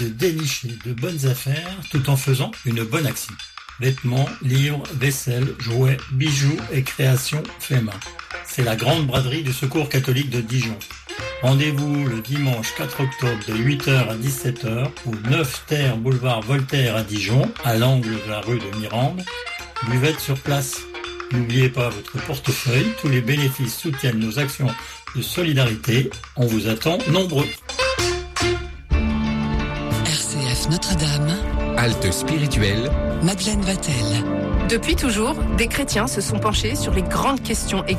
de dénicher de bonnes affaires tout en faisant une bonne action. Vêtements, livres, vaisselle, jouets, bijoux et créations fait main. C'est la grande braderie du Secours catholique de Dijon. Rendez-vous le dimanche 4 octobre de 8h à 17h au 9 Terre boulevard Voltaire à Dijon, à l'angle de la rue de Mirande. Buvette sur place. N'oubliez pas votre portefeuille, tous les bénéfices soutiennent nos actions de solidarité. On vous attend nombreux. RCF Notre-Dame. Halte spirituelle. Madeleine Vatel. Depuis toujours, des chrétiens se sont penchés sur les grandes questions existentielles.